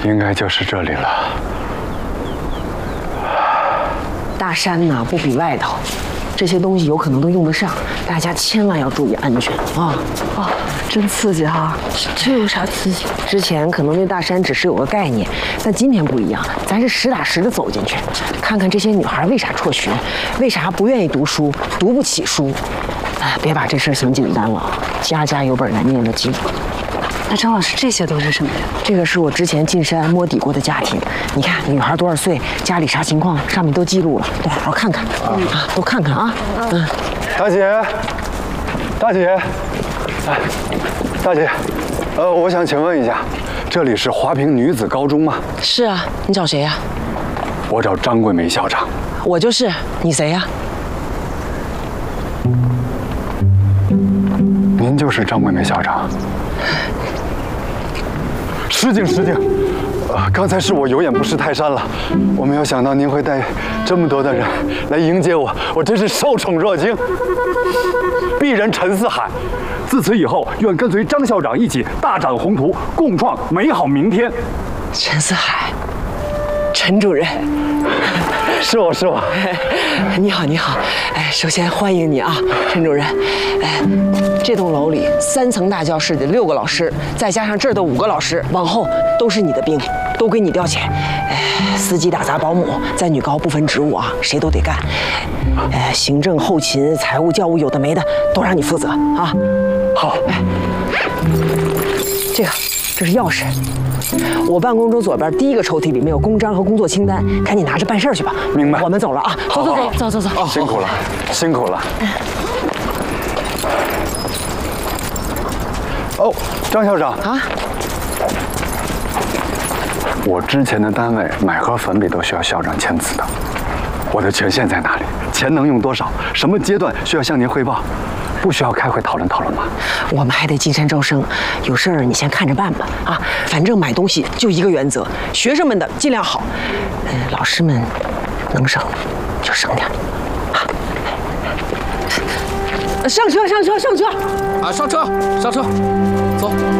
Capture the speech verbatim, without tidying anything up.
应该就是这里了。 大山呢不比外头，这些东西有可能都用得上，大家千万要注意安全啊！ 哦，真刺激哈！这有啥刺激？ 之前可能对大山只是有个概念，但今天不一样，咱是实打实的走进去，看看这些女孩为啥辍学，为啥不愿意读书，读不起书。哎，别把这事儿想简单了，家家有本难念的经。 那张老师，这些都是什么呀？ 这个是我之前进山摸底过的家庭，你看女孩多少岁，家里啥情况，上面都记录了，都好好看看啊，都看看啊。嗯， 大姐，大姐，哎，大姐，呃，我想请问一下，这里是华坪女子高中吗？ 是啊，你找谁呀？ 我找张桂梅校长。 我就是，你谁呀？ 您就是张桂梅校长。失敬失敬，呃，刚才是我有眼不识泰山了，我没有想到您会带这么多的人来迎接我，我真是受宠若惊。鄙人陈四海，自此以后愿跟随张校长一起大展宏图，共创美好明天。 陈四海，陈主任。 是我是我， 你好你好，哎，首先欢迎你啊，陈主任。哎，这栋楼里三层大教室的六个老师，再加上这儿的五个老师，往后都是你的兵，都归你调遣。哎，司机、打杂、保姆，在女高不分职务啊，谁都得干。哎，行政、后勤、财务、教务，有的没的都让你负责啊。 好， 哎，这个这是钥匙。我办公桌左边第一个抽屉里面有公章和工作清单，赶紧拿着办事去吧。 明白。 我们走了啊，走走走走走走。 哦，辛苦了，辛苦了。哦，张校长啊，我之前的单位买盒粉笔都需要校长签字的，我的权限在哪里？钱能用多少？什么阶段需要向您汇报？不需要开会讨论讨论吗？ 我们还得进山招生，有事儿你先看着办吧。啊，反正买东西就一个原则，学生们的尽量好，嗯，老师们能省就省点。啊，上车上车上车！ 啊，上车上车，走。